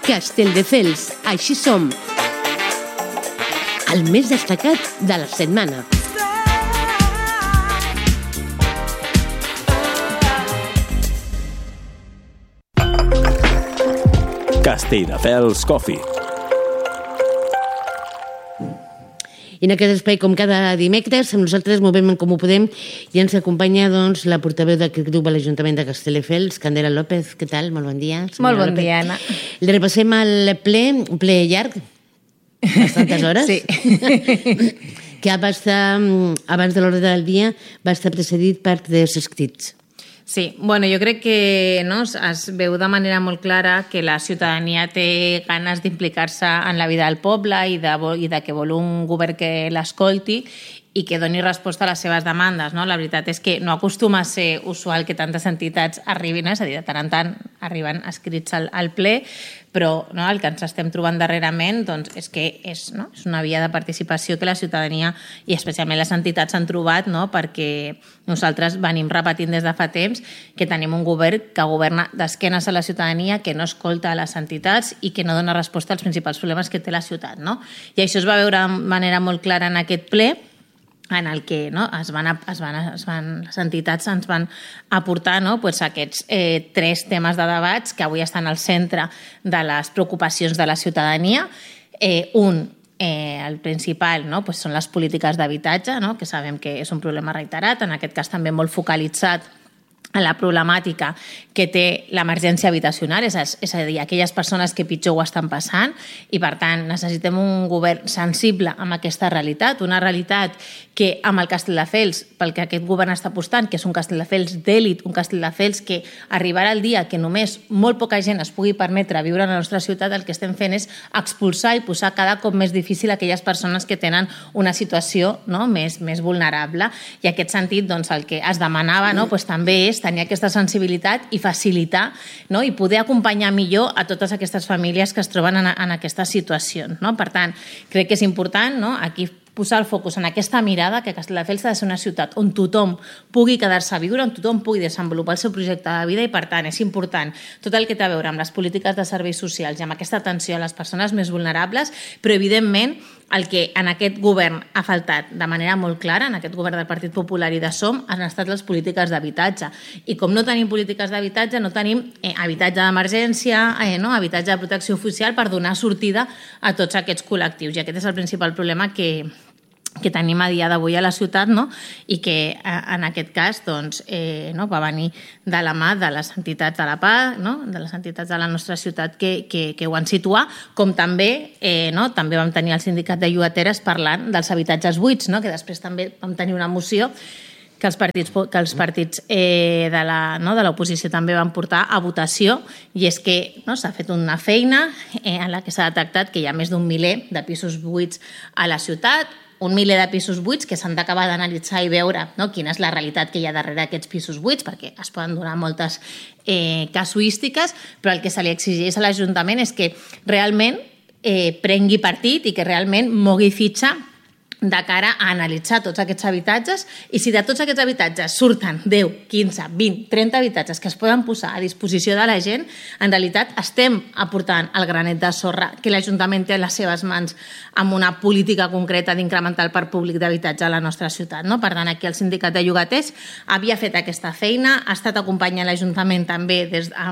Castelldefels, així som. El més destacat de la setmana. Castelldefels Coffee. I en aquest espai, com cada dimecres, nosaltres movem en Com ho podem i ens acompanya doncs, la portaveu d'aquest grup a l'Ajuntament de Castelldefels, Candela López. Què tal? Molt bon dia. Molt bon dia, Anna. Le repassem el ple, un ple llarg, bastantes hores. Sí. Que va estar, abans de l'hora del dia, va estar precedit per 3 escrits. Sí, bueno, jo crec que es veu de manera molt clara que la ciutadania té ganes d'implicar-se en la vida del poble i de que vol un govern que l'escolti i que doni resposta a les seves demandes. No? La veritat és que no acostuma a ser usual que tantes entitats arribin, és a dir, de tant en tant arriben escrits al ple, però el que ens estem trobant darrerament doncs, és que és una via de participació que la ciutadania i especialment les entitats han trobat, perquè nosaltres venim repetint des de fa temps que tenim un govern que governa d'esquenes a la ciutadania, que no escolta a les entitats i que no dona resposta als principals problemes que té la ciutat. No? I això es va veure de manera molt clara en aquest ple, en el que les entitats ens van aportar aquests 3 temes de debats que avui estan al centre de les preocupacions de la ciutadania. El principal són les polítiques d'habitatge, que sabem que és un problema reiterat, en aquest cas també molt focalitzat en la problemàtica que té l'emergència habitacional, és a dir, aquelles persones que pitjor ho estan passant, i per tant necessitem un govern sensible amb aquesta realitat, una realitat que amb el Castelldefels, pel que aquest govern està apostant, que és un Castelldefels d'èlit, un Castelldefels que arribarà el dia que només molt poca gent es pugui permetre viure en la nostra ciutat, el que estem fent és expulsar i posar cada cop més difícil aquelles persones que tenen una situació més vulnerable. I en aquest sentit, el que es demanava també és tenir aquesta sensibilitat i facilitar i poder acompanyar millor a totes aquestes famílies que es troben en aquestes situacions. Per tant, crec que és important aquí posar el focus en aquesta mirada que Castelldefels ha de ser una ciutat on tothom pugui quedar-se a viure, on tothom pugui desenvolupar el seu projecte de vida i, per tant, és important tot el que té a veure amb les polítiques de serveis socials i amb aquesta atenció a les persones més vulnerables, però, evidentment, el que en aquest govern ha faltat de manera molt clara, en aquest govern del Partit Popular i de SOM, han estat les polítiques d'habitatge. I com no tenim polítiques d'habitatge, no tenim habitatge d'emergència, habitatge de protecció oficial per donar sortida a tots aquests col·lectius. I aquest és el principal problema que tenim a dia d'avui a la ciutat, i que en aquest cas va venir de la mà de les entitats de la PA, de les entitats de la nostra ciutat que ho han situat, com també vam tenir el sindicat de llogateres parlant dels habitatges buits, que després també vam tenir una moció que els partits de l'oposició també van portar a votació, i és que s'ha fet una feina en la que s'ha detectat que hi ha més d'un miler de pisos buits a la ciutat, un miler de pisos buits que s'han d'acabar d'analitzar i veure quina és la realitat que hi ha darrere d'aquests pisos buits, perquè es poden donar moltes casuístiques, però el que se li exigeix a l'Ajuntament és que realment prengui partit i que realment mogui fitxa de cara a analitzar tots aquests habitatges, i si de tots aquests habitatges surten 10, 15, 20, 30 habitatges que es poden posar a disposició de la gent, en realitat estem aportant el granet de sorra que l'Ajuntament té a les seves mans amb una política concreta d'incrementar el parc públic d'habitatge a la nostra ciutat. Per tant, aquí el sindicat de llogaters havia fet aquesta feina, ha estat acompanyant l'Ajuntament també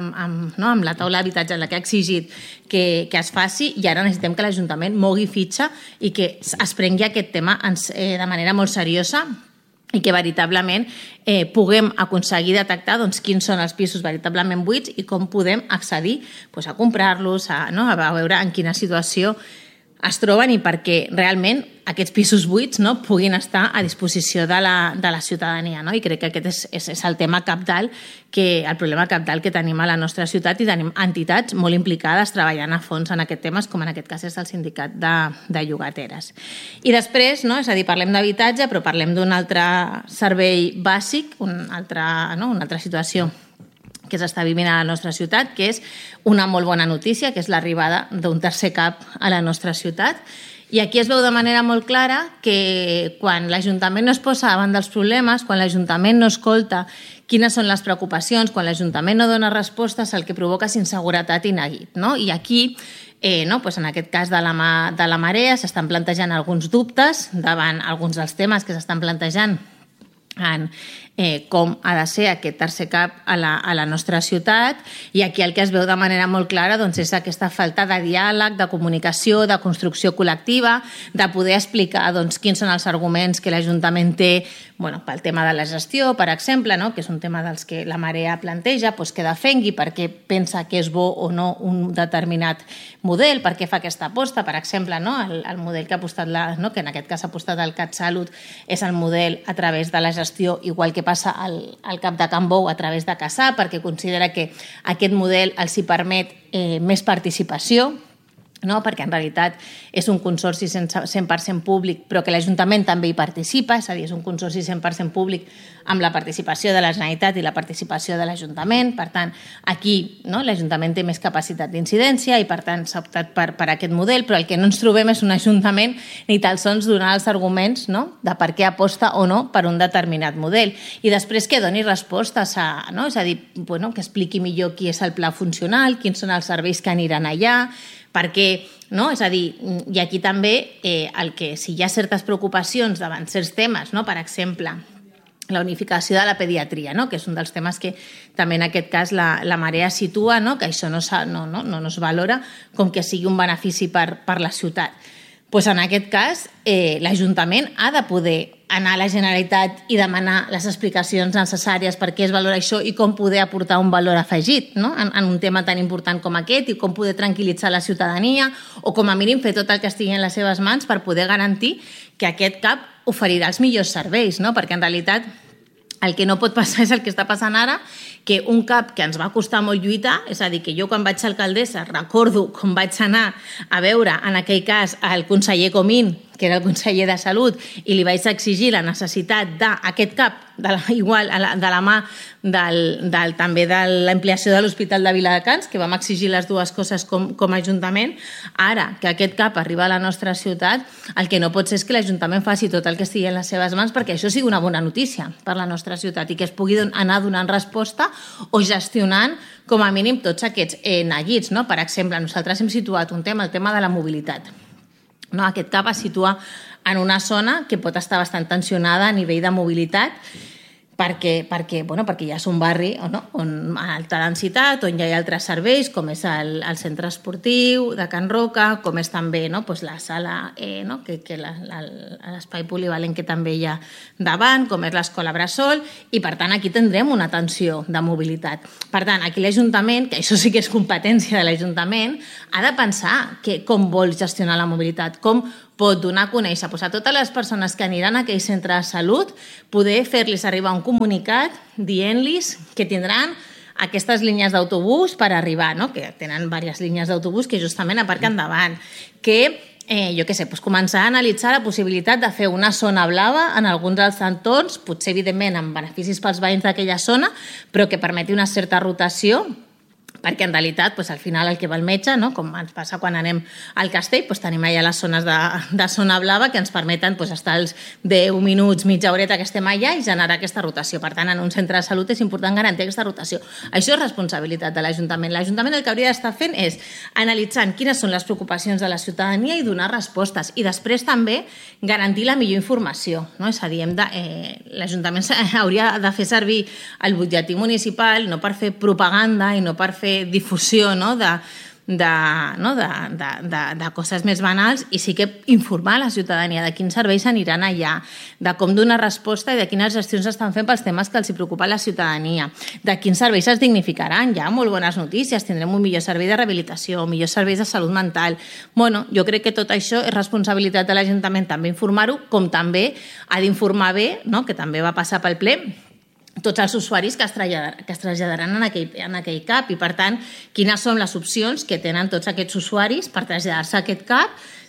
amb la taula d'habitatge en la que ha exigit que es faci, i ara necessitem que l'Ajuntament mogui fitxa i que es prengui aquest tema de manera molt seriosa i que veritablement puguem aconseguir detectar quins són els pisos veritablement buits i com podem accedir a comprar-los, a veure en quina situació es troben i perquè realment aquests pisos buits puguin estar a disposició de la ciutadania. I crec que aquest és el tema cabdal, el problema cabdal que tenim a la nostra ciutat, i tenim entitats molt implicades treballant a fons en aquest tema, com en aquest cas és el sindicat de llogateres. I després, és a dir, parlem d'habitatge, però parlem d'un altre servei bàsic, una altra situació que s'està vivint a la nostra ciutat, que és una molt bona notícia, que és l'arribada d'un tercer CAP a la nostra ciutat. I aquí es veu de manera molt clara que quan l'Ajuntament no es posa davant dels problemes, quan l'Ajuntament no escolta quines són les preocupacions. Quan l'Ajuntament no dona respostes, el que provoca és inseguretat i neguit, no? I aquí, doncs en aquest cas de la marea, s'estan plantejant alguns dubtes davant alguns dels temes que s'estan plantejant en com ha de ser aquest tercer CAP a la nostra ciutat, i aquí el que es veu de manera molt clara és aquesta falta de diàleg, de comunicació, de construcció col·lectiva, de poder explicar quins són els arguments que l'Ajuntament té pel tema de la gestió, per exemple, que és un tema dels que la marea planteja, que defengui per què pensa que és bo o no un determinat model, per què fa aquesta aposta. Per exemple, el model que ha apostat, que en aquest cas ha apostat el CatSalut, és el model a través de la gestió, igual que passa al CAP de Can Bou a través de CASA, perquè considera que aquest model els hi permet més participació, perquè en realitat és un consorci 100% públic, però que l'Ajuntament també hi participa, és a dir, és un consorci 100% públic amb la participació de la Generalitat i la participació de l'Ajuntament. Per tant, aquí l'Ajuntament té més capacitat d'incidència i, per tant, s'ha optat per aquest model, però el que no ens trobem és un Ajuntament ni tan sols donar els arguments de per què aposta o no per un determinat model. I després que doni respostes és a dir, que expliqui millor qui és el pla funcional, quins són els serveis que aniran allà, perquè, és a dir, i aquí també si hi ha certes preocupacions davant certs temes, per exemple, la unificació de la pediatria, que és un dels temes que també en aquest cas la marea situa, que això no es valora com que sigui un benefici per la ciutat. Doncs en aquest cas, l'Ajuntament ha de poder anar a la Generalitat i demanar les explicacions necessàries per què es valora això i com poder aportar un valor afegit en un tema tan important com aquest, i com poder tranquil·litzar la ciutadania, o com a mínim fer tot el que estigui en les seves mans per poder garantir que aquest CAP oferirà els millors serveis, perquè en realitat el que no pot passar és el que està passant ara, que un CAP que ens va costar molt lluitar, és a dir, que jo quan vaig ser alcaldessa recordo com vaig anar a veure en aquell cas el conseller Comín, que era el conseller de Salut, i li vaig exigir la necessitat d'aquest CAP, de la mà també de l'ampliació de l'Hospital de Viladecans, que vam exigir les dues coses com a Ajuntament. Ara que aquest CAP arriba a la nostra ciutat, el que no pot ser és que l'Ajuntament faci tot el que estigui en les seves mans perquè això sigui una bona notícia per la nostra ciutat i que es pugui anar donant resposta o gestionant com a mínim tots aquests neguits. Per exemple, nosaltres hem situat un tema, el tema de la mobilitat. Aquest CAP es situa en una zona que pot estar bastant tensionada a nivell de mobilitat perquè ja és un barri on alta densitat, on ja hi ha altres serveis, com és el centre esportiu de Can Roca, com és també la sala, l'espai polivalent que també hi ha davant, com és l'escola Bressol, i per tant aquí tindrem una tensió de mobilitat. Per tant, aquí l'Ajuntament, que això sí que és competència de l'Ajuntament, ha de pensar com vol gestionar la mobilitat, com pot donar a conèixer a totes les persones que aniran a aquell centre de salut, poder fer-los arribar un comunicat dient-los que tindran aquestes línies d'autobús per arribar, que tenen diverses línies d'autobús que justament aparquen davant, que començar a analitzar la possibilitat de fer una zona blava en alguns dels entorns, potser evidentment amb beneficis pels veïns d'aquella zona, però que permeti una certa rotació, perquè en realitat al final el que va al metge, com ens passa quan anem al Castell, tenim allà les zones de zona blava que ens permeten estar els 10 minuts, mitja horeta que estem allà i generar aquesta rotació. Per tant, en un centre de salut és important garantir aquesta rotació. Això és responsabilitat de l'Ajuntament. L'Ajuntament el que hauria d'estar fent és analitzant quines són les preocupacions de la ciutadania i donar respostes. I després també garantir la millor informació. És a dir, l'Ajuntament hauria de fer servir el butlletí municipal no per fer propaganda i no per fer difusió de coses més banals, i sí que informar la ciutadania de quins serveis aniran allà, de com donar resposta i de quines gestions estan fent pels temes que els preocupa a la ciutadania, de quins serveis es dignificaran. Hi ha molt bones notícies, tindrem un millor servei de rehabilitació, millors serveis de salut mental. Jo crec que tot això és responsabilitat de l'Ajuntament també informar-ho, com també ha d'informar bé, que també va passar pel ple, tots els usuaris que es traslladaran en aquell CAP, i per tant quines són les opcions que tenen tots aquests usuaris per traslladar-se a aquest CAP,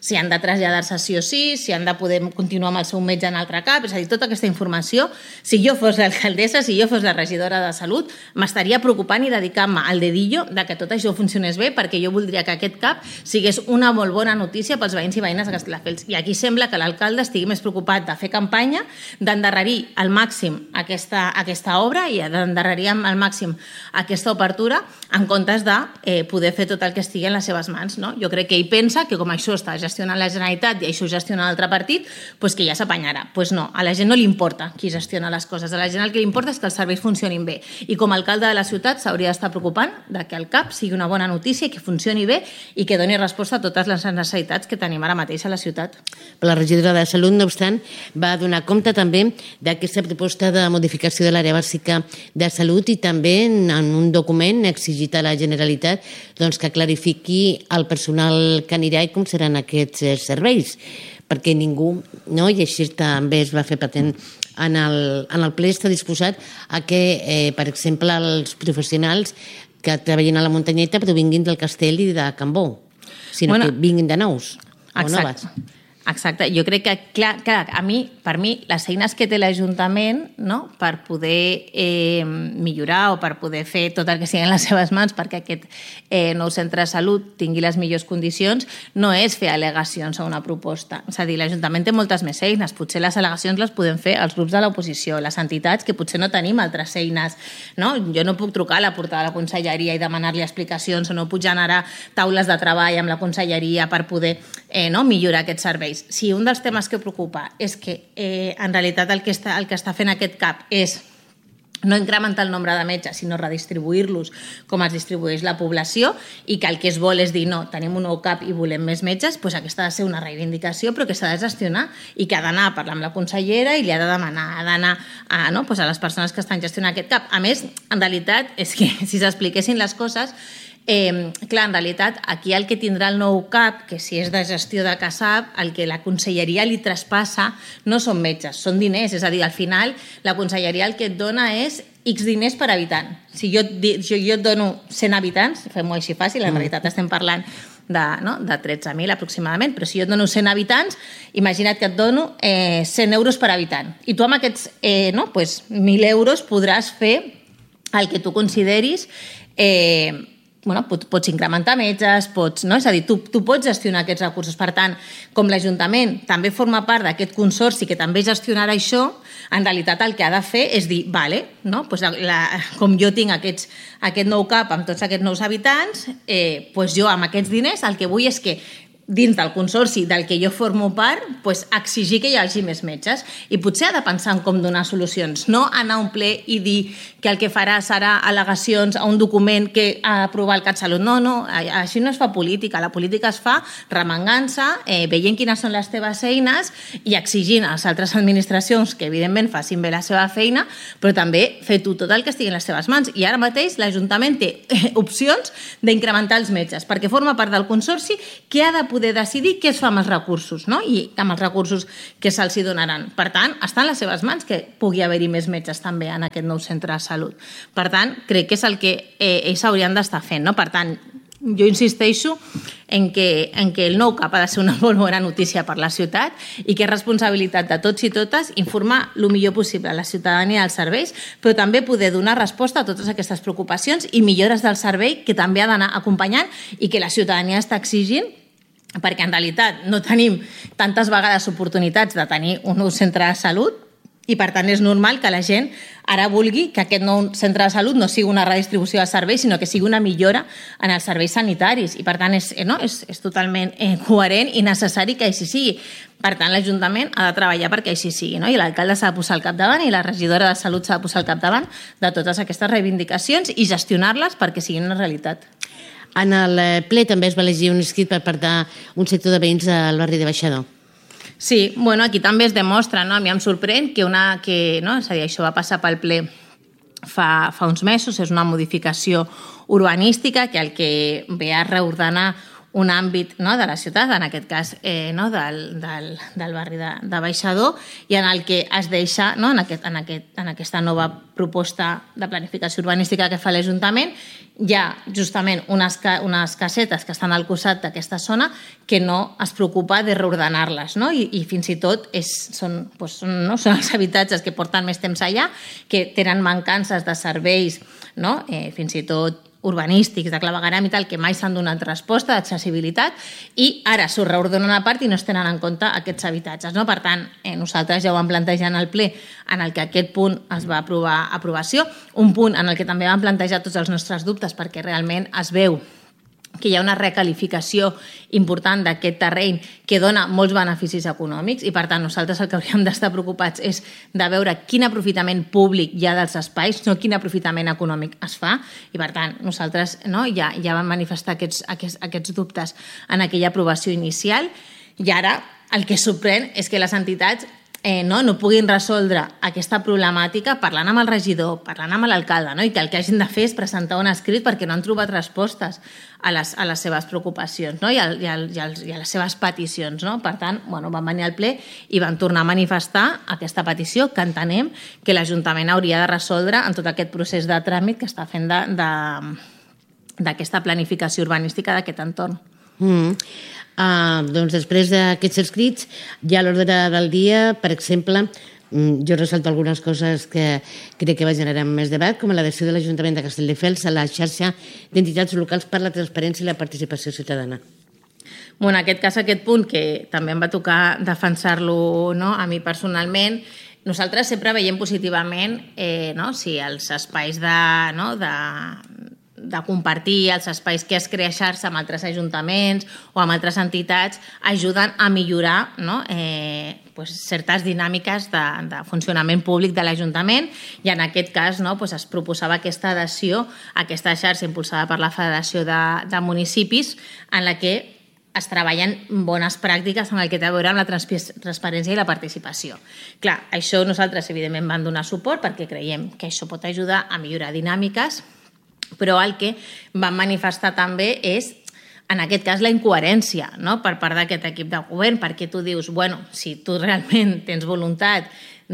si han de traslladar-se sí o sí, si han de poder continuar amb el seu metge en altre cap, és a dir, tota aquesta informació, si jo fos l'alcaldessa, si jo fos la regidora de Salut, m'estaria preocupant i dedicant-me al dedillo de que tot això funcionés bé, perquè jo voldria que aquest CAP sigués una molt bona notícia pels veïns i veïnes de Castelldefels. I aquí sembla que l'alcalde estigui més preocupat de fer campanya, d'endarrerir al màxim aquesta obra i d'endarrerir al màxim aquesta obertura en comptes de poder fer tot el que estigui en les seves mans. No? Jo crec que ell pensa que com això està gestionant la Generalitat i això gestiona l'altre partit, doncs que ja s'apanyarà. Doncs no, a la gent no li importa qui gestiona les coses. A la gent el que li importa és que els serveis funcionin bé. I com a alcalde de la ciutat s'hauria d'estar preocupant de que el CAP sigui una bona notícia, que funcioni bé i que doni resposta a totes les necessitats que tenim ara mateix a la ciutat. La regidora de Salut, no obstant, va donar compte també d'aquesta proposta de modificació de l'àrea bàsica de Salut i també en un document exigit a la Generalitat que clarifiqui el personal que anirà i com seran aquests serveis, perquè ningú, i així també es va fer patent en el ple, està disposat a que, per exemple, els professionals que treballin a la muntanyeta però vinguin del Castell i de Can Bou, sinó que vinguin de nous o noves. Exacte, jo crec que, clar, per mi, les eines que té l'Ajuntament per poder millorar o per poder fer tot el que sigui en les seves mans perquè aquest nou centre de salut tingui les millors condicions, no és fer al·legacions a una proposta. És a dir, l'Ajuntament té moltes més eines, potser les al·legacions les podem fer els grups de l'oposició, les entitats que potser no tenim altres eines. Jo no puc trucar a la portada de la conselleria i demanar-li explicacions o no puc generar taules de treball amb la conselleria per poder millorar aquests serveis. Si un dels temes que preocupa és que en realitat el que està fent aquest CAP és no incrementar el nombre de metges, sinó redistribuir-los com es distribueix la població i que el que es vol és dir, no, tenim un nou CAP i volem més metges, doncs aquesta ha de ser una reivindicació però que s'ha de gestionar i que ha d'anar a parlar amb la consellera i li ha de demanar, ha d'anar a les persones que estan gestionant aquest CAP. A més, en realitat, és que si s'expliquessin les coses, clar, en realitat, aquí el que tindrà el nou CAP, que si és de gestió de CASAP, el que la conselleria li traspassa no són metges, són diners. És a dir, al final, la conselleria el que et dona és X diners per habitant. Si jo et dono 100 habitants, fem-ho així fàcil, en realitat estem parlant de 13.000 aproximadament, però si jo et dono 100 habitants, imagina't que et dono 100 euros per habitant. I tu amb aquests 1.000 euros podràs fer el que tu consideris pots incrementar metges, és a dir, tu pots gestionar aquests recursos. Per tant, com l'Ajuntament també forma part d'aquest consorci que també gestionarà això, en realitat el que ha de fer és dir, vale, com jo tinc aquest nou CAP amb tots aquests nous habitants, jo amb aquests diners el que vull és que dins del consorci del que jo formo part, exigir que hi hagi més metges. I potser ha de pensar en com donar solucions, no anar a un ple i dir que el que farà serà al·legacions a un document que ha d'aprovar el CatSalut. No, així no es fa política. La política es fa remengant-se, veient quines són les teves eines i exigint a les altres administracions que, evidentment, facin bé la seva feina, però també fer tu tot el que estigui en les teves mans. I ara mateix l'Ajuntament té opcions d'incrementar els metges, perquè forma part del consorci que ha de poder decidir què es fa amb els recursos, i amb els recursos que se'ls donaran. Per tant, està en les seves mans que pugui haver-hi més metges també en aquest nou centre de salut. Per tant, crec que és el que ells haurien d'estar fent. Per tant, jo insisteixo en que el nou CAP ha de ser una molt bona notícia per la ciutat i que és responsabilitat de tots i totes informar el millor possible a la ciutadania dels serveis, però també poder donar resposta a totes aquestes preocupacions i millores del servei que també ha d'anar acompanyant i que la ciutadania està exigint, perquè en realitat no tenim tantes vegades oportunitats de tenir un nou centre de salut i per tant és normal que la gent ara vulgui que aquest nou centre de salut no sigui una redistribució de serveis, sinó que sigui una millora en els serveis sanitaris i per tant és totalment coherent i necessari que així sigui. Per tant, l'Ajuntament ha de treballar perquè així sigui, i l'alcalde s'ha de posar al capdavant i la regidora de Salut s'ha de posar al capdavant de totes aquestes reivindicacions i gestionar-les perquè siguin una realitat. En el ple també es va elegir un escrit per part d'un sector de veïns al barri de Baixador. Sí, aquí també es demostra, a mi em sorprèn és a dir, això va passar pel ple fa uns mesos, és una modificació urbanística que el que ve a reordenar un àmbit, no, de la ciutat, en aquest cas no, del barri de Baixador, i en el que es deixa, no, en aquesta nova proposta de planificació urbanística que fa l'Ajuntament, hi ha justament unes casetes que estan al costat d'aquesta zona que no es preocupa de reordenar-les, no? I fins i tot són els habitatges que porten més temps allà, que tenen mancances de serveis, no? Fins i tot urbanístics, de clavegueram i tal, que mai s'han donat resposta d'accessibilitat, i ara s'ho reordenen a part i no es tenen en compte aquests habitatges, no? Per tant, nosaltres ja ho vam plantejar en el ple, en el que aquest punt es va aprovar aprovació, un punt en el que també vam plantejar tots els nostres dubtes, perquè realment es veu que hi ha una recalificació important d'aquest terreny que dona molts beneficis econòmics, i per tant nosaltres el que hauríem d'estar preocupats és de veure quin aprofitament públic hi ha dels espais, no quin aprofitament econòmic es fa, i per tant nosaltres ja vam manifestar aquests dubtes en aquella aprovació inicial, i ara el que sorprèn és que les entitats no puguin resoldre aquesta problemàtica parlant amb el regidor, parlant amb l'alcalde, i que el que hagin de fer és presentar un escrit perquè no han trobat respostes a les seves preocupacions, i a les seves peticions. Per tant, van venir al ple i van tornar a manifestar aquesta petició que entenem que l'Ajuntament hauria de resoldre en tot aquest procés de tràmit que està fent d'aquesta planificació urbanística d'aquest entorn. Doncs després d'aquests escrits, ja a l'ordre del dia, per exemple, jo ressalto algunes coses que crec que va generar més debat, com l'adhesió de l'Ajuntament de Castelldefels a la xarxa d'entitats locals per la transparència i la participació ciutadana. En aquest cas, aquest punt, que també em va tocar defensar-lo a mi personalment, nosaltres sempre veiem positivament si els espais de compartir, els espais que es crea xarxa amb altres ajuntaments o amb altres entitats ajuden a millorar certes dinàmiques de funcionament públic de l'Ajuntament, i en aquest cas es proposava aquesta adhesió a aquesta xarxa impulsada per la Federació de Municipis, en la que es treballen bones pràctiques en el que té a veure amb la transparència i la participació. Clar, això nosaltres evidentment vam donar suport perquè creiem que això pot ajudar a millorar dinàmiques, però el que vam manifestar també és, en aquest cas, la incoherència per part d'aquest equip de govern, perquè tu dius, si tu realment tens voluntat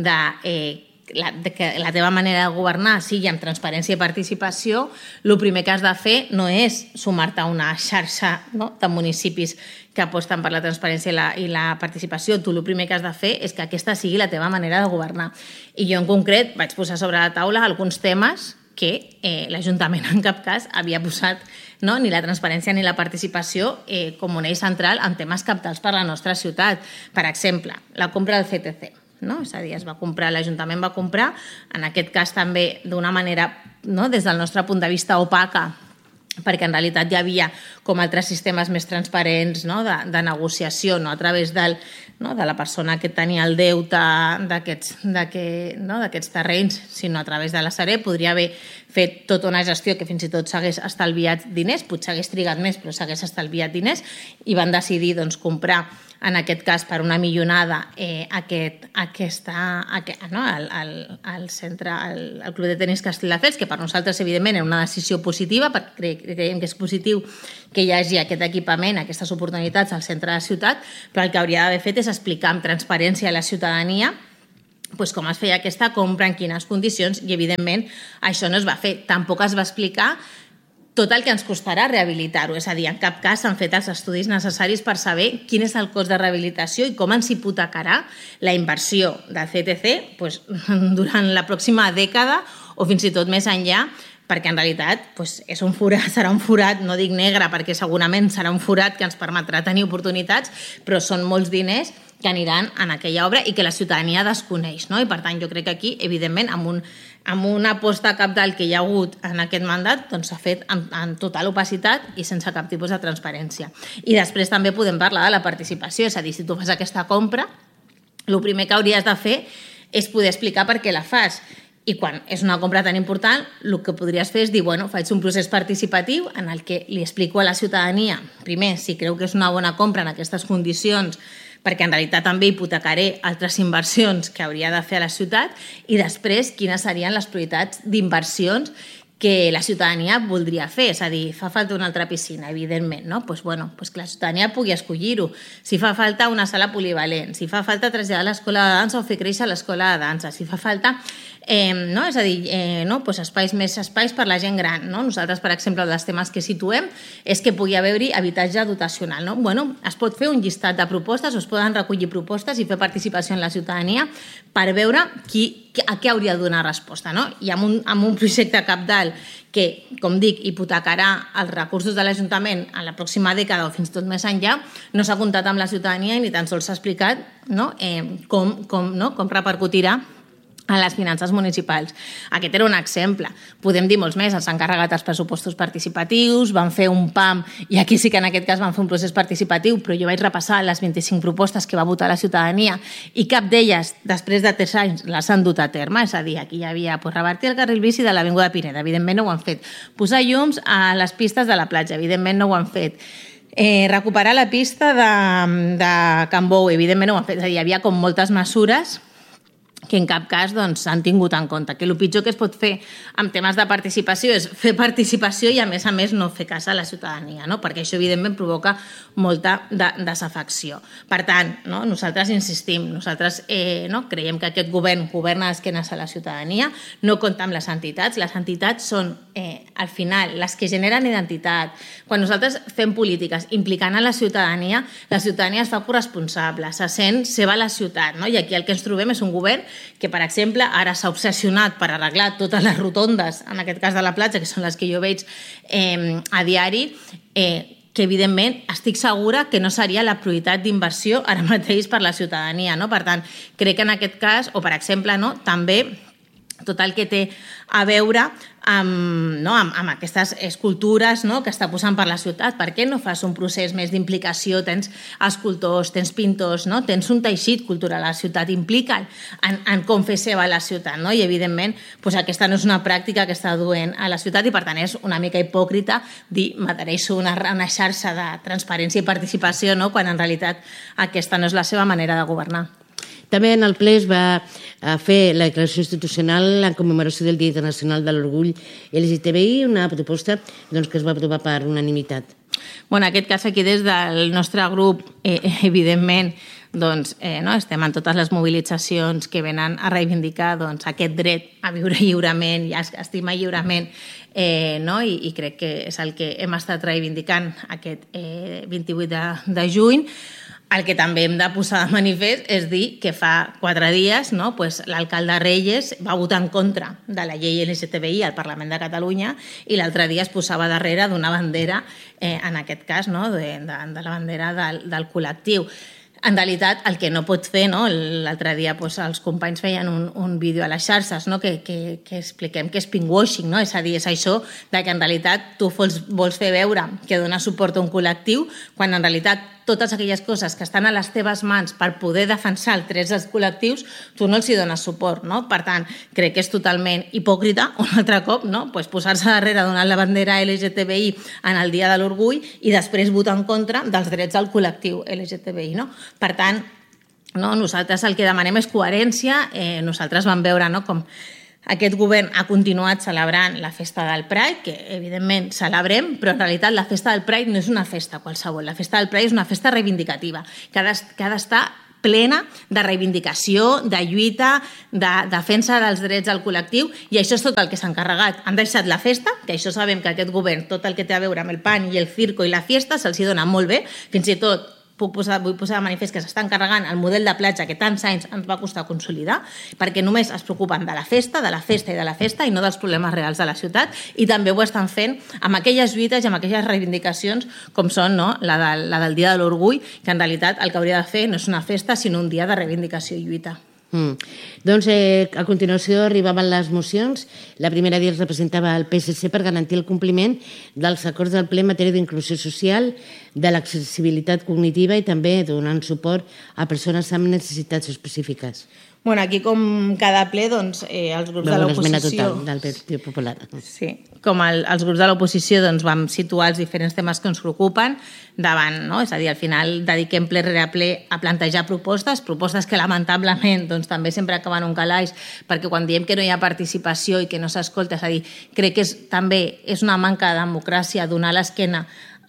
que la teva manera de governar sigui amb transparència i participació, el primer que has de fer no és sumar-te a una xarxa de municipis que aposten per la transparència i la participació. Tu el primer que has de fer és que aquesta sigui la teva manera de governar. I jo en concret vaig posar sobre la taula alguns temes que l'Ajuntament en cap cas havia posat ni la transparència ni la participació com un eix central en temes cabdals per a la nostra ciutat. Per exemple, la compra del CTC. És a dir, l'Ajuntament va comprar, en aquest cas també d'una manera, des del nostre punt de vista, opaca, perquè en realitat hi havia com altres sistemes més transparents de negociació, no a través de la persona que tenia el deute d'aquests terrenys, sinó a través de la Sareb. Podria haver fet tota una gestió que fins i tot s'hagués estalviat diners, potser hagués trigat més, però s'hagués estalviat diners, i van decidir comprar, en aquest cas per una millonada, al centre, al Club de Tenis Castelldefels, que per nosaltres evidentment era una decisió positiva, perquè creiem que és positiu que hi hagi aquest equipament, aquestes oportunitats al centre de la ciutat, però el que hauria d'haver fet és explicar amb transparència a la ciutadania com es feia aquesta compra, en quines condicions, i evidentment això no es va fer. Tampoc es va explicar tot el que ens costarà rehabilitar-ho, és a dir, en cap cas s'han fet els estudis necessaris per saber quin és el cost de rehabilitació i com ens hipotecarà la inversió del CTC durant la pròxima dècada o fins i tot més enllà, perquè en realitat és un forat, serà un forat, no dic negre perquè segurament serà un forat que ens permetrà tenir oportunitats, però són molts diners que aniran en aquella obra i que la ciutadania desconeix. I per tant jo crec que aquí, evidentment, amb una aposta cabdal que hi ha hagut en aquest mandat, s'ha fet en total opacitat i sense cap tipus de transparència. I després també podem parlar de la participació, és a dir, si tu fas aquesta compra, el primer que hauries de fer és poder explicar per què la fas. I quan és una compra tan important, el que podries fer és dir, faig un procés participatiu en el que li explico a la ciutadania, primer, si creu que és una bona compra en aquestes condicions, perquè en realitat també hipotecaré altres inversions que hauria de fer a la ciutat, i després quines serien les prioritats d'inversions que la ciutadania voldria fer, és a dir, fa falta una altra piscina, evidentment, no? Pues que la ciutadania pugui escollir-ho. Si fa falta una sala polivalent, si fa falta traslladar l'escola de dansa o fer créixer l'escola de dansa, si fa falta no? És a dir, més espais per la gent gran. No? Nosaltres, per exemple, un dels temes que situem és que pugui haver-hi habitatge dotacional. No? Es pot fer un llistat de propostes, o es poden recollir propostes i fer participació en la ciutadania per veure a què hauria de donar resposta. No? I amb un projecte cabdal que, com dic, hipotecarà els recursos de l'Ajuntament en la pròxima dècada o fins tot més enllà, no s'ha comptat amb la ciutadania i ni tan sols s'ha explicat com repercutirà a les finances municipals. Aquest era un exemple. Podem dir molts més. Ens han carregat els pressupostos participatius, van fer un PAM, i aquí sí que en aquest cas van fer un procés participatiu, però jo vaig repassar les 25 propostes que va votar la ciutadania i cap d'elles, després de 3 anys, les han dut a terme. És a dir, aquí hi havia revertir el carril bici de l'Avinguda Pineda, evidentment no ho han fet. Posar llums a les pistes de la platja, evidentment no ho han fet. Recuperar la pista de Can Bou, evidentment no ho han fet. És a dir, hi havia com moltes mesures que en cap cas s'han tingut en compte. Que el pitjor que es pot fer en temes de participació és fer participació i a més no fer cas a la ciutadania, no? Perquè això evidentment provoca molta desafecció. Per tant, nosaltres insistim, nosaltres creiem que aquest govern governa d'esquenes a la ciutadania, no compta amb les entitats són al final les que generen identitat. Quan nosaltres fem polítiques implicant a la ciutadania es fa corresponsable, se sent seva la ciutat, no? I aquí el que ens trobem és un govern que, per exemple, ara s'ha obsessionat per arreglar totes les rotondes, en aquest cas de la platja, que són les que jo veig a diari, que evidentment estic segura que no seria la prioritat d'inversió ara mateix per la ciutadania. Per tant, crec que en aquest cas, o per exemple, també tot el que té a veure amb aquestes escultures que està posant per la ciutat. Per què no fas un procés més d'implicació? Tens escultors, tens pintors, tens un teixit cultural a la ciutat, implica'l en com fer seva la ciutat. I evidentment aquesta no és una pràctica que està duent a la ciutat i per tant és una mica hipòcrita dir m'adhereixo a una xarxa de transparència i participació quan en realitat aquesta no és la seva manera de governar. També en el ple es va fer la declaració institucional en commemoració del Dia Internacional de l'Orgull LGTBI, una proposta que es va aprovar per unanimitat. En aquest cas aquí des del nostre grup, evidentment, estem en totes les mobilitzacions que venen a reivindicar aquest dret a viure lliurement i a estimar lliurement i crec que és el que hem estat reivindicant aquest 28 de juny. El que també hem de posar de manifest és dir que fa 4 dies l'alcalde Reyes va votar en contra de la llei LGTBI al Parlament de Catalunya i l'altre dia es posava darrere d'una bandera, en aquest cas, de la bandera del col·lectiu. En realitat, el que no pot fer, l'altre dia els companys feien un vídeo a les xarxes que expliquem que és pinkwashing, és a dir, és això que en realitat tu vols fer veure que dones suport a un col·lectiu quan en realitat totes aquelles coses que estan a les teves mans per poder defensar els drets dels col·lectius, tu no els hi dones suport. Per tant, crec que és totalment hipòcrita, un altre cop, posar-se darrere donant la bandera LGTBI en el Dia de l'Orgull i després votar en contra dels drets del col·lectiu LGTBI. Per tant, nosaltres el que demanem és coherència. Nosaltres vam veure com aquest govern ha continuat celebrant la festa del Pride, que evidentment celebrem, però en realitat la festa del Pride no és una festa qualsevol. La festa del Pride és una festa reivindicativa, que ha d'estar plena de reivindicació, de lluita, de defensa dels drets del col·lectiu, i això és tot el que s'han carregat. Han deixat la festa, que això sabem que aquest govern, tot el que té a veure amb el pan i el circo i la fiesta, se'ls hi dona molt bé, fins i tot vull posar de manifest que s'estan carregant el model de platja que tants anys ens va costar consolidar, perquè només es preocupen de la festa i no dels problemes reals de la ciutat, i també ho estan fent amb aquelles lluites i amb aquelles reivindicacions com són la del Dia de l'Orgull, que en realitat el que hauria de fer no és una festa sinó un dia de reivindicació i lluita. A continuació arribaven les mocions. La primera d'ells representava el PSC per garantir el compliment dels acords del ple en matèria d'inclusió social, de l'accessibilitat cognitiva i també donant suport a persones amb necessitats específiques. Bueno, aquí com cada ple, doncs, els grups de l'oposició... Una esmena total del Partit Popular. Sí, com els grups de l'oposició doncs, vam situar els diferents temes que ens preocupen davant, no? És a dir, al final dediquem ple rere ple a plantejar propostes que lamentablement doncs, també sempre acaben un calaix, perquè quan diem que no hi ha participació i que no s'escolta, és a dir, crec que també és una manca de democràcia donar l'esquena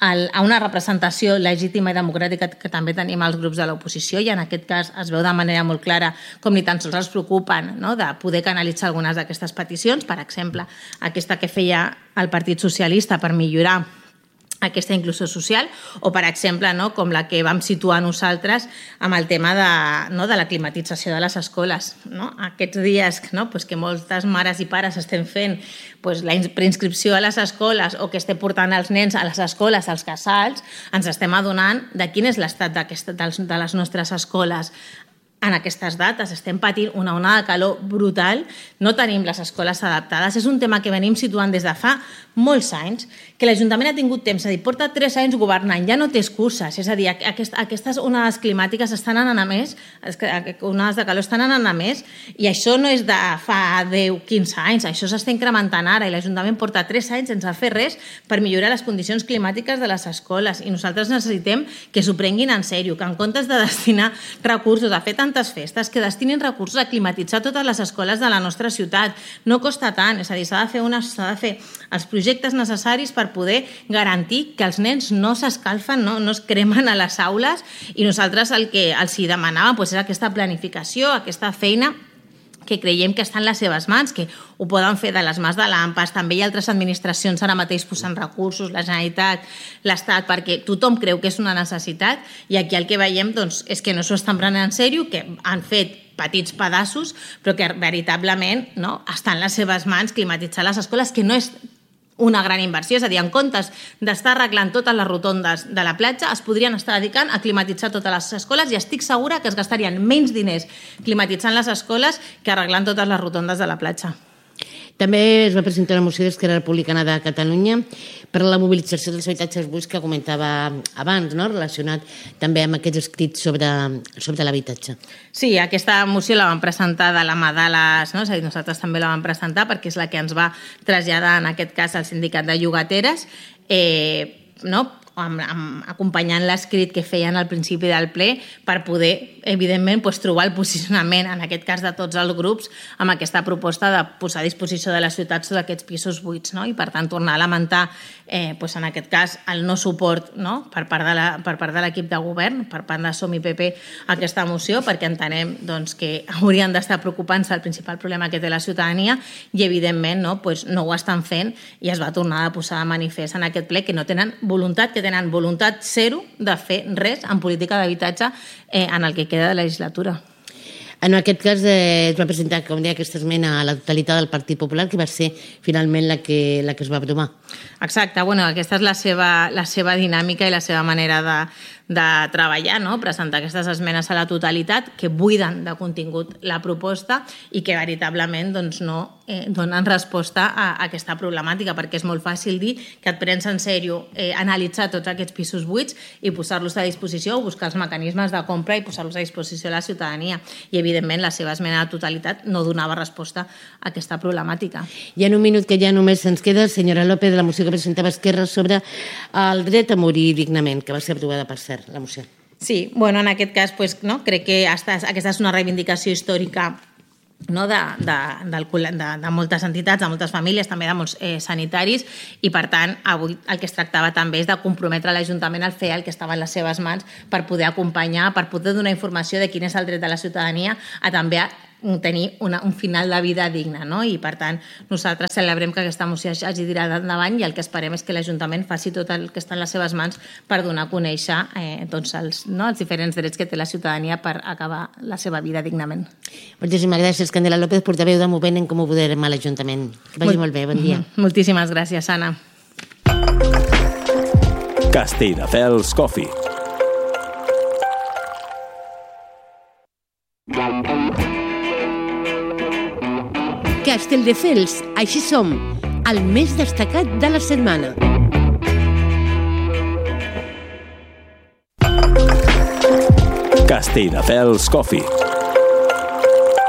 a una representació legítima i democràtica que també tenim els grups de l'oposició, i en aquest cas es veu de manera molt clara com ni tan sols els preocupen, no?, de poder canalitzar algunes d'aquestes peticions, per exemple, aquesta que feia el Partit Socialista per millorar aquesta inclusió social, o per exemple, no, com la que vam situar nosaltres amb el tema de la climatització de les escoles. No? Aquests dies, no, pues que moltes mares i pares estem fent pues, la preinscripció a les escoles o que estem portant els nens a les escoles, als casals, ens estem adonant de quin és l'estat de les nostres escoles en aquestes dates. Estem patint una onada de calor brutal, no tenim les escoles adaptades. És un tema que venim situant des de fa molts anys, que l'Ajuntament ha tingut temps, és a dir, porta 3 anys governant, ja no té excuses, és a dir, aquestes onades climàtiques estan anant a més, onades de calor estan anant a més, i això no és de fa 10-15 anys, això s'està incrementant ara, i l'Ajuntament porta 3 anys sense fer res per millorar les condicions climàtiques de les escoles, i nosaltres necessitem que s'ho prenguin en sèrio, que en comptes de destinar recursos a fer tantes festes, que destinin recursos a climatitzar totes les escoles de la nostra ciutat. No costa tant, és a dir, s'ha de fer els projectes necessaris per poder garantir que els nens no s'escalfen, no es cremen a les aules, i nosaltres el que els demanàvem és aquesta planificació, aquesta feina que creiem que està en les seves mans, que ho poden fer de les mans de l'AMPAS, també hi ha altres administracions ara mateix posant recursos, la Generalitat, l'Estat, perquè tothom creu que és una necessitat, i aquí el que veiem doncs, és que no s'ho estan prenent en sèrio, que han fet petits pedaços, però que veritablement no, està en les seves mans climatitzar les escoles, que no és una gran inversió, és a dir, en comptes d'estar arreglant totes les rotondes de la platja, es podrien estar dedicant a climatitzar totes les escoles, i estic segura que es gastarien menys diners climatitzant les escoles que arreglant totes les rotondes de la platja. També es va presentar una moció d'Esquerra Republicana de Catalunya per a la mobilització dels habitatges buits que comentava abans, no? Relacionat també amb aquests escrits sobre l'habitatge. Sí, aquesta moció la vam presentar de la mà de les... No? És a dir, nosaltres també la vam presentar perquè és la que ens va traslladar, en aquest cas, al sindicat de llogateres, no? Acompanyant l'escrit que feien al principi del ple per poder, evidentment, trobar el posicionament, en aquest cas de tots els grups, amb aquesta proposta de posar a disposició de la ciutat tots aquests pisos buits, no? I per tant tornar a lamentar, en aquest cas, el no suport, no? per part de l'equip de govern, per part de Som i PP, a aquesta moció, perquè entenem doncs, que haurien d'estar preocupant-se del principal problema que té la ciutadania, i evidentment no ho estan fent, i es va tornar a posar de manifest en aquest ple que no tenen voluntat, que tenen voluntat zero de fer res en política d'habitatge en el que queda de legislatura. En aquest cas es va presentar, com deia, aquesta esmena a la totalitat del Partit Popular, que va ser finalment la que es va aprovar. Exacte, aquesta és la seva dinàmica i la seva manera de treballar, no? Presentar aquestes esmenes a la totalitat que buiden de contingut la proposta i que veritablement doncs, no donen resposta a aquesta problemàtica, perquè és molt fàcil dir que et prens en sèrio analitzar tots aquests pisos buits i posar-los a disposició, o buscar els mecanismes de compra i posar-los a disposició de la ciutadania. I evidentment la seva esmena a la totalitat no donava resposta a aquesta problemàtica. I en un minut que ja només ens queda, senyora López, de la moció que presentava Esquerra sobre el dret a morir dignament, que va ser aprovada, per cert, la moció. Sí, en aquest cas crec que aquesta és una reivindicació històrica de moltes entitats, de moltes famílies, també de molts sanitaris, i per tant avui el que es tractava també és de comprometre l'Ajuntament a fer el que estava en les seves mans per poder acompanyar, per poder donar informació de quin és el dret de la ciutadania a també tenir un final de vida digne, no? I per tant nosaltres celebrem que aquesta moció hagi tirat endavant, i el que esperem és que l'Ajuntament faci tot el que està en les seves mans per donar a conèixer els diferents drets que té la ciutadania per acabar la seva vida dignament. Moltíssimes gràcies, Candela López, portaveu de Movent en Comú Podem a l'Ajuntament. Que vagi molt bé, bon dia. Moltíssimes gràcies, Anna. Castelldefels Coffee. Castelldefels, així som, el més destacat de la setmana. Castelldefels Coffee.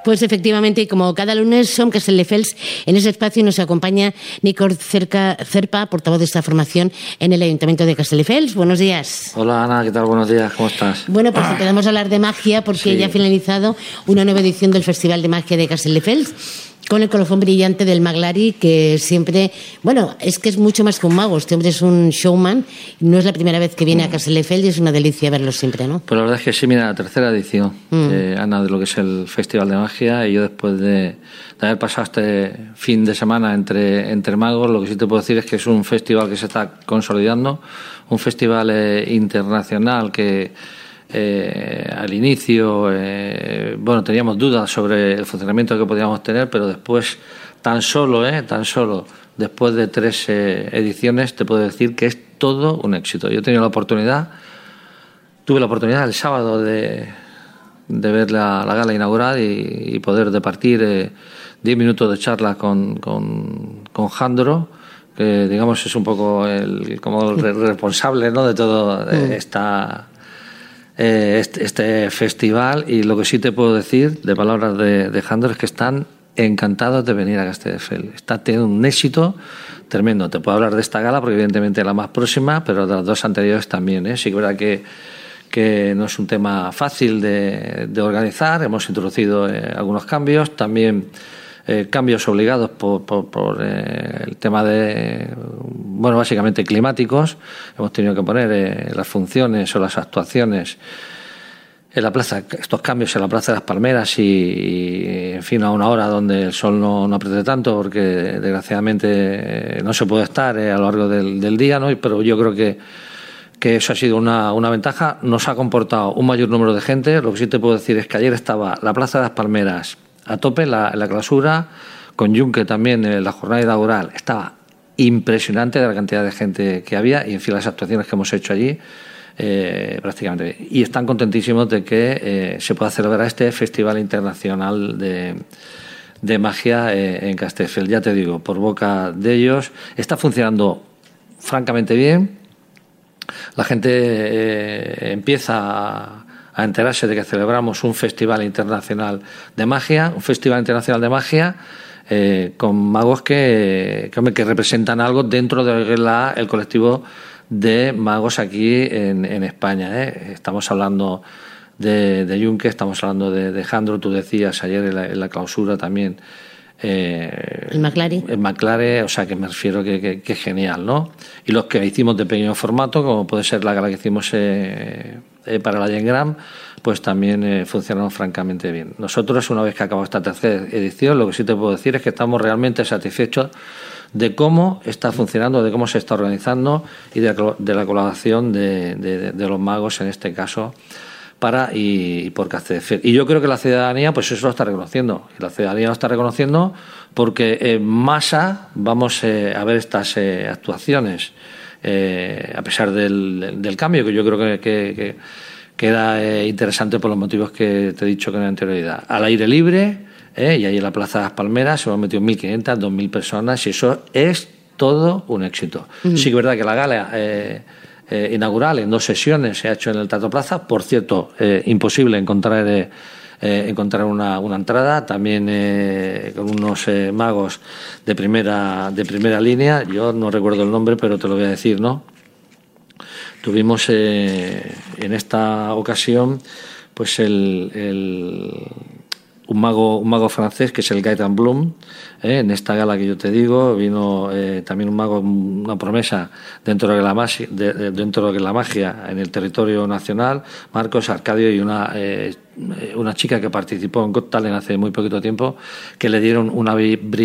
Pues efectivamente, y como cada lunes som Castelldefels, en ese espacio nos acompaña Nico Cerpa, portavoz de esta formación en el Ayuntamiento de Castelldefels. Buenos días. Hola Ana, ¿qué tal? Buenos días, ¿cómo estás? Bueno, pues empezamos a hablar de magia porque ya ha finalizado una nueva edición del Festival de Magia de Castelldefels, con el colofón brillante del Maglari, que siempre, bueno, es que es mucho más que un mago, este hombre es un showman, no es la primera vez que viene a Castelldefels y es una delicia verlo siempre, ¿no? Pues la verdad es que sí, mira, la tercera edición, Ana, de lo que es el Festival de Magia, y yo después de haber pasado este fin de semana entre magos, lo que sí te puedo decir es que es un festival que se está consolidando, un festival internacional que al inicio teníamos dudas sobre el funcionamiento que podíamos tener, pero después tan solo después de 3 ediciones te puedo decir que es todo un éxito. Yo tuve la oportunidad el sábado de ver la gala inaugural y poder departir 10 minutos de charla con Jandro, que digamos es un poco el responsable, ¿no?, de todo este festival, y lo que sí te puedo decir de palabras de Jandro es que están encantados de venir a Castelldefels. Está teniendo un éxito tremendo. Te puedo hablar de esta gala porque evidentemente es la más próxima, pero de las 2 anteriores también, ¿eh? Sí que es verdad que no es un tema fácil de organizar. Hemos introducido algunos cambios, también cambios obligados por el tema de, básicamente climáticos. Hemos tenido que poner las funciones o las actuaciones en la plaza, estos cambios en la Plaza de las Palmeras y en fin, a una hora donde el sol no apriete tanto, porque desgraciadamente no se puede estar a lo largo del día, ¿no? Pero yo creo que eso ha sido una ventaja. Nos ha comportado un mayor número de gente. Lo que sí te puedo decir es que ayer estaba la Plaza de las Palmeras a tope en la clausura, con Yunque también en la jornada inaugural. Estaba impresionante de la cantidad de gente que había, y en fin, las actuaciones que hemos hecho allí prácticamente. Y están contentísimos de que se pueda celebrar este Festival Internacional de Magia en Castelldefels. Ya te digo, por boca de ellos está funcionando francamente bien. La gente empieza a enterarse de que celebramos un Festival Internacional de Magia, con magos que representan algo dentro del colectivo de magos aquí en España, ¿eh? Estamos hablando de Yunque, estamos hablando de Jandro, tú decías ayer en la clausura también. El Maglari, o sea que me refiero que es genial, ¿no? Y los que hicimos de pequeño formato, como puede ser la gala que hicimos para la Yengram, pues también funcionaron francamente bien. Nosotros, una vez que acabó esta tercera edición, lo que sí te puedo decir es que estamos realmente satisfechos de cómo está funcionando, de cómo se está organizando y de la colaboración de los magos, en este caso, para y por Castelldefels. Y yo creo que la ciudadanía pues eso lo está reconociendo. Y la ciudadanía lo está reconociendo porque en masa vamos a ver estas actuaciones, a pesar del cambio, que yo creo que era interesante por los motivos que te he dicho con anterioridad. Al aire libre, y ahí en la Plaza de las Palmeras se hemos metido 1.500, 2.000 personas, y eso es todo un éxito. Sí que es verdad que la gala inaugural en 2 sesiones se ha hecho en el Teatro Plaza. Por cierto, imposible encontrar una entrada, también con unos magos de primera línea. Yo no recuerdo el nombre, pero te lo voy a decir, ¿no? Tuvimos en esta ocasión pues un mago francés, que es el Gaëtan Blum. En esta gala que yo te digo vino también un mago, una promesa dentro de la magia en el territorio nacional, Marcos Arcadio, y una chica que participó en Got Talent hace muy poquito tiempo, que le dieron una